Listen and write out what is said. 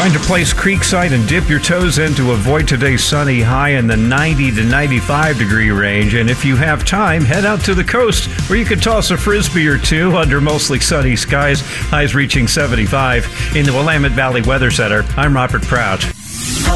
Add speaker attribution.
Speaker 1: Find a place creekside and dip your toes in to avoid today's sunny high in the 90 to 95 degree range. And if you have time, head out to the coast where you can toss a frisbee or two under mostly sunny skies, highs reaching 75. In the Willamette Valley Weather Center, I'm Robert Prout.